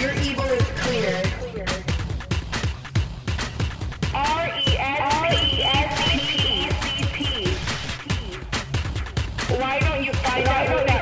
Your evil is clear. RESPECT. Why don't you find out what